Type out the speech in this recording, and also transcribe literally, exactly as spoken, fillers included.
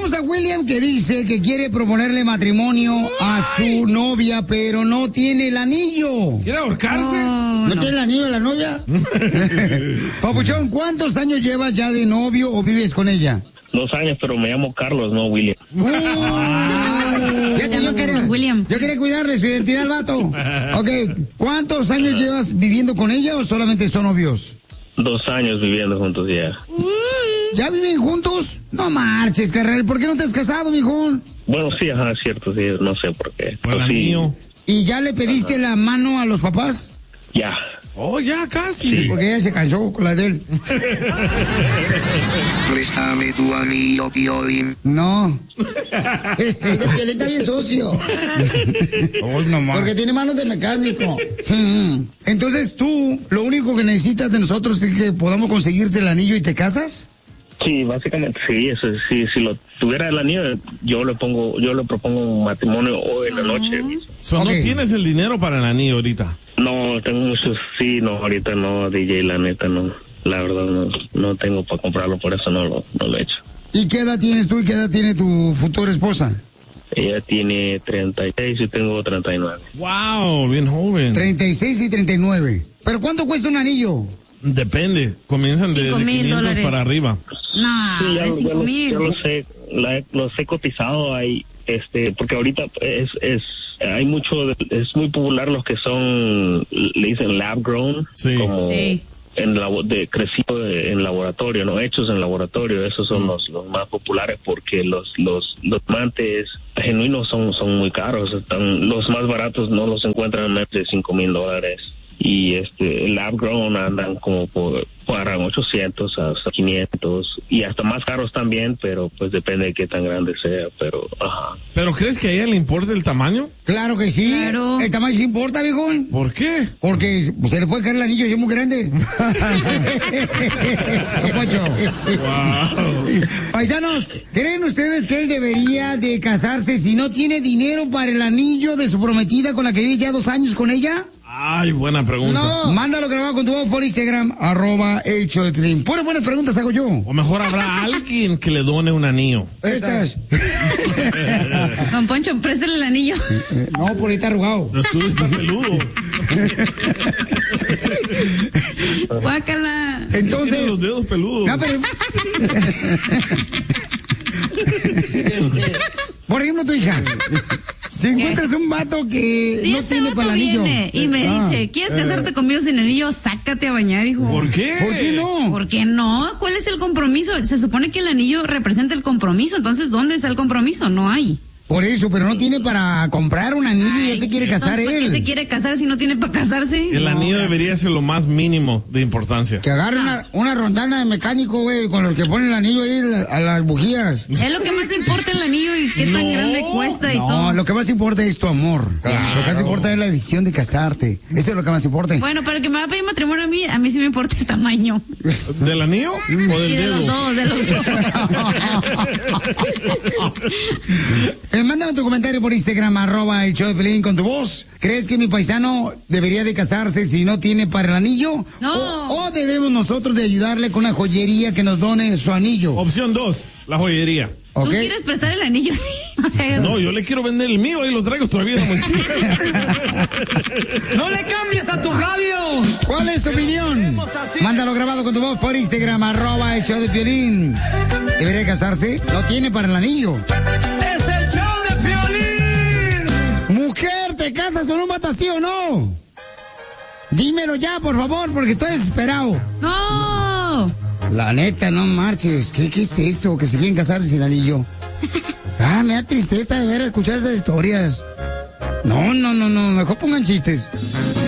tenemos a William que dice que quiere proponerle matrimonio a su novia, pero no tiene el anillo. ¿Quiere ahorcarse? ¿No, ¿No tiene el anillo de la novia? Papuchón, ¿cuántos años llevas ya de novio o vives con ella? Dos años, pero me llamo Carlos, no William. Uh, Fíjate, yo, quería, William. yo quería cuidarle su identidad al vato. Ok, ¿cuántos años llevas viviendo con ella o solamente son novios? Dos años viviendo juntos ya. ¿Ya viven juntos? No marches, carnal. ¿Por qué no te has casado, mijo? Bueno, sí, ajá, es cierto, sí, no sé por qué. Pues sí. ¿Y ya le pediste ajá. la mano a los papás? Ya. Oh, ya, casi. Sí, porque ella se cansó con la de él. Préstame tu anillo, Piolín. No. El de Piolín está bien sucio. Oh, no más. Porque tiene manos de mecánico. Entonces tú, lo único que necesitas de nosotros es que podamos conseguirte el anillo y te casas. Sí, básicamente sí, eso sí, si lo tuviera el anillo, yo le pongo, yo le propongo un matrimonio hoy en la noche. So, okay. ¿No tienes el dinero para el anillo ahorita? No, tengo muchos, sí, no, ahorita no, D J, la neta no, la verdad no, no tengo para comprarlo, por eso no lo, no lo he hecho. ¿Y qué edad tienes tú y qué edad tiene tu futura esposa? Ella tiene treinta y seis y tengo treinta y nueve. Wow, bien joven. treinta y seis y treinta y nueve. ¿Pero cuánto cuesta un anillo? Depende, comienzan de, de quinientos dólares para arriba. No, sí, ya, de cinco mil. Yo lo sé, la, los he cotizado ahí, este, porque ahorita es, es, hay mucho, es muy popular los que son, le dicen lab grown, sí. como sí. en la, de crecido en laboratorio, no hechos en laboratorio, esos son los, los más populares porque los, los, los diamantes genuinos son, son muy caros, están, los más baratos no los encuentran en más de cinco mil dólares. Y este, el lab grown andan como por, para ochocientos hasta quinientos y hasta más caros también, pero pues depende de qué tan grande sea, pero ajá. ¿Pero crees que a ella le importa el tamaño? Claro que sí. Claro. El tamaño sí importa, viejón. ¿Por qué? Porque se le puede caer el anillo si es muy grande. Wow. Paisanos, ¿creen ustedes que él debería de casarse si no tiene dinero para el anillo de su prometida con la que vive ya dos años con ella? Ay, buena pregunta. No, mándalo grabado con tu voz por Instagram, arroba hecho de Piolín. Puras buenas preguntas hago yo. O mejor habrá alguien que le done un anillo. Estas. Don Poncho, préstale el anillo. No, por ahí está arrugado. El estudio está peludo. Guácala. Entonces. Tiene los dedos peludos. No, pero... Por ejemplo, tu hija. Si encuentras un vato que si no este tiene para el anillo viene y me ah, dice, ¿quieres casarte conmigo sin anillo? Sácate a bañar, hijo. ¿Por qué? ¿Por qué no? ¿Por qué no? ¿Cuál es el compromiso? Se supone que el anillo representa el compromiso, entonces ¿dónde está el compromiso? No hay. Por eso, pero no tiene para comprar un anillo y ya se quiere casar ¿por él. qué se quiere casar si no tiene para casarse? El no, anillo gracias. debería ser lo más mínimo de importancia. Que agarre una, una rondana de mecánico, güey, con los que ponen el anillo ahí a las bujías. Es lo que más importa el anillo y qué tan No, grande cuesta y No, todo. lo que más importa es tu amor. Claro. Lo que más importa es la decisión de casarte. Eso es lo que más importa. Bueno, pero que me va a pedir matrimonio a mí, a mí sí me importa el tamaño. ¿Del anillo o del Y de dedo? los dos, de los dos. Eh, mándame tu comentario por Instagram, arroba el show de Piolín con tu voz. ¿Crees que mi paisano debería de casarse si no tiene para el anillo? No. O, o debemos nosotros de ayudarle con una joyería que nos done su anillo. Opción dos, la joyería. ¿Tú ¿Ok? quieres prestar el anillo? O sea, No, yo le quiero vender el mío, ahí lo traigo todavía en la mochila. ¡No le cambies a tu radio! ¿Cuál es tu opinión? Mándalo grabado con tu voz por Instagram, arroba el show de Piolín. ¿Debería casarse? No tiene para el anillo. ¡Es el show de Piolín! Mujer, ¿te casas con un vato así o no? Dímelo ya, por favor, porque estoy desesperado. ¡No! La neta, no marches. ¿Qué, qué es eso? Que se quieren casar sin anillo. Ah, me da tristeza de ver escuchar esas historias. No, no, no, no. Mejor pongan chistes.